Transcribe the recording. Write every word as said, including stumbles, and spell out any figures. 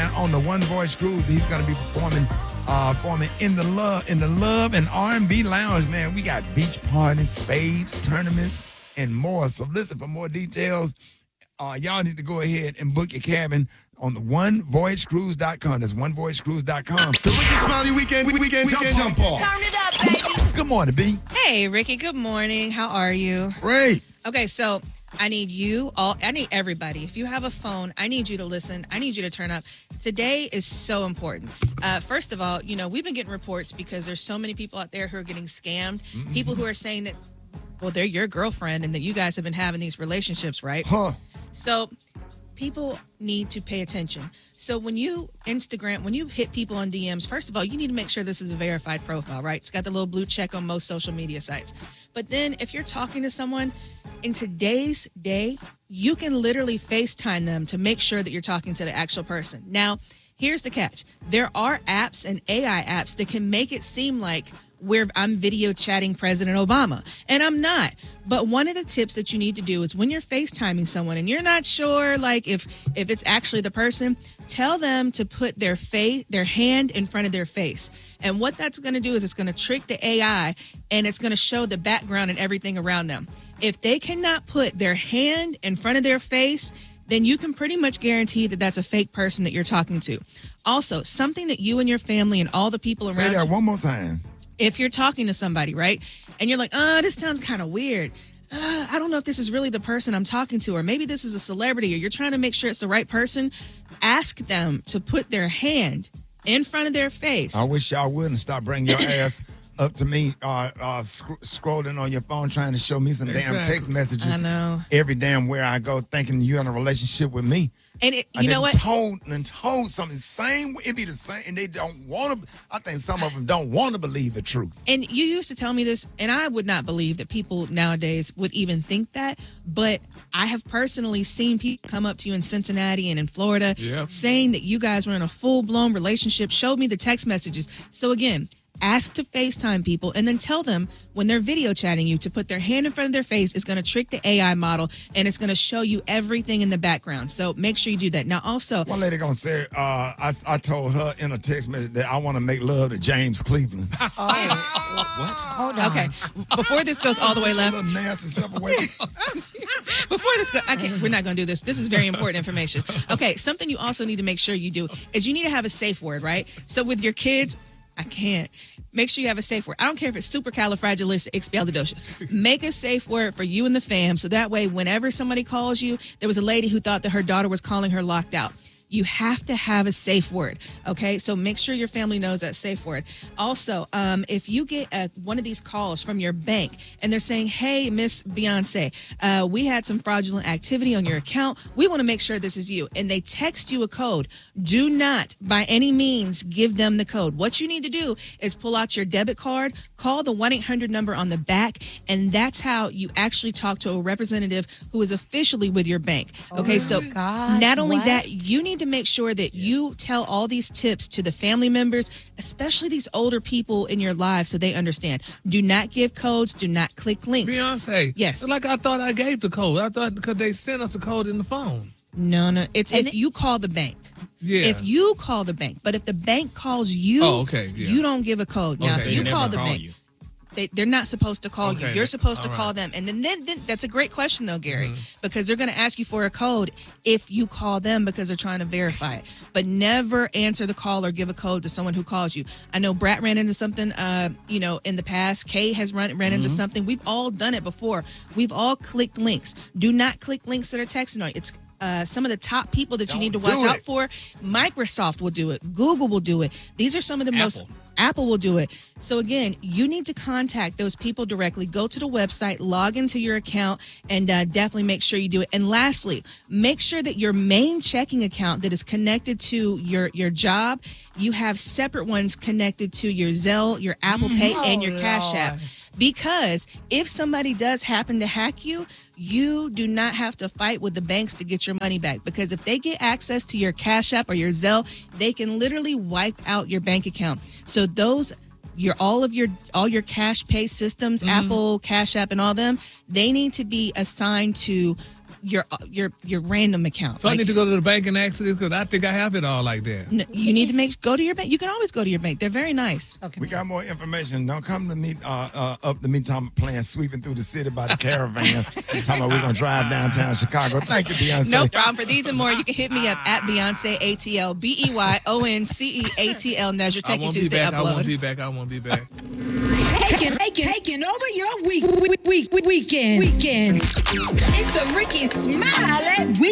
man, on the One Voice Cruise. He's going to be performing uh, performing in the love in the Love and R and B Lounge, man. We got beach parties, spades, tournaments, and more. So listen, for more details, uh, y'all need to go ahead and book your cabin on the one voice cruise dot com. That's one voice cruise dot com. The Wicked Smiley Weekend, weekend, weekend jump off. Turn it up, baby. Good morning, B. Hey, Ricky. Good morning. How are you? Great. Okay, so I need you all, I need everybody. If you have a phone, I need you to listen. I need you to turn up. Today is so important. Uh, first of all, you know, we've been getting reports because there's so many people out there who are getting scammed. Mm-hmm. People who are saying that, well, they're your girlfriend and that you guys have been having these relationships, right? Huh. So people need to pay attention. So when you Instagram, when you hit people on D Ms, first of all, you need to make sure this is a verified profile, right? It's got the little blue check on most social media sites. But then if you're talking to someone in today's day, you can literally FaceTime them to make sure that you're talking to the actual person. Now, here's the catch. There are apps and A I apps that can make it seem like where I'm video chatting President Obama, and I'm not. But one of the tips that you need to do is when you're FaceTiming someone and you're not sure, like if if it's actually the person, tell them to put their face, their hand in front of their face. And what that's going to do is it's going to trick the A I, and it's going to show the background and everything around them. If they cannot put their hand in front of their face, then you can pretty much guarantee that that's a fake person that you're talking to. Also, something that you and your family and all the people around Say that you, one more time. if you're talking to somebody, right, and you're like, oh, this sounds kind of weird. Uh, I don't know if this is really the person I'm talking to, or maybe this is a celebrity, or you're trying to make sure it's the right person. Ask them to put their hand in front of their face. I wish y'all wouldn't stop bringing your ass up to me, uh, uh, sc- scrolling on your phone, trying to show me some damn Exactly. text messages. I know. Every damn where I go, thinking you're in a relationship with me. And it, And you know then what? Told and told something same. It be the same, and they don't want to. I think some of them don't want to believe the truth. And you used to tell me this, and I would not believe that people nowadays would even think that. But I have personally seen people come up to you in Cincinnati and in Florida Yeah. saying that you guys were in a full-blown relationship, showed me the text messages. So again, ask to FaceTime people and then tell them when they're video chatting you to put their hand in front of their face. It's going to trick the A I model, and it's going to show you everything in the background. So make sure you do that. Now, also, One lady gonna say, uh, I, I told her in a text message that I want to make love to James Cleveland. What? Hold on. okay, before this goes all the way A left, little nasty stuff away. Before this, go, I can't, we're not going to do this. This is very important information. Okay, something you also need to make sure you do is you need to have a safe word, right? So with your kids, I can't. Make sure you have a safe word. I don't care if it's supercalifragilisticexpialidocious. Make a safe word for you and the fam, so that way whenever somebody calls you, there was a lady who thought that her daughter was calling her locked out. You have to have a safe word, okay? So make sure your family knows that safe word. Also, um, if you get a, one of these calls from your bank and they're saying, hey, Miss Beyonce, uh, we had some fraudulent activity on your account. We want to make sure this is you. And they text you a code. Do not, by any means, give them the code. What you need to do is pull out your debit card, call the one eight hundred number on the back, and that's how you actually talk to a representative who is officially with your bank. Okay, Oh, so gosh, not only what? that, you need to make sure that you tell all these tips to the family members, especially these older people in your lives, so they understand. Do not give codes. Do not click links. Beyonce. Yes. Like I thought I gave the code. I thought because they sent us the code in the phone. No, no. It's And if it- you call the bank. Yeah. If you call the bank, but if the bank calls you, Oh, okay, yeah. you don't give a code. Now, Okay. if They you never call the call bank, you. they, they're not supposed to call you. Okay. You're supposed to All call right. them. And then, then, then that's a great question, though, Gary, Mm-hmm. because they're going to ask you for a code if you call them because they're trying to verify it. But never answer the call or give a code to someone who calls you. I know Brat ran into something, uh, you know, in the past. Kay has run ran into something. We've all done it before. We've all clicked links. Do not click links that are texting on you. It's uh, some of the top people that you need to Don't watch do out it. for. Microsoft will do it. Google will do it. These are some of the most. Apple. Apple will do it. So again, you need to contact those people directly. Go to the website, log into your account, and uh, definitely make sure you do it. And lastly, make sure that your main checking account that is connected to your your job, you have separate ones connected to your Zelle, your Apple Pay, and your Cash App. Lord. Because if somebody does happen to hack you, you do not have to fight with the banks to get your money back. Because if they get access to your Cash App or your Zelle, they can literally wipe out your bank account. So those your all of your all your cash pay systems, Apple, Cash App, and all them, they need to be assigned to your your your random account. So Like, I need to go to the bank and ask this because I think I have it all like that. n- you need to make go to your bank. You can always go to your bank. They're very nice. Okay. We got more information. Don't come to me uh, uh, up to me talking about playing sweeping through the city by the caravan. talking about we're gonna drive downtown Chicago. Thank you, Beyonce. No problem. For these and more, you can hit me up at Beyonce A T L B E Y O N C E A T L. And there's your I Techie won't be Tuesday back. I won't upload. be back. I won't be back. Taking, taking, taking over your week, week, week, weekend. Weekend. It's the Ricky Smiley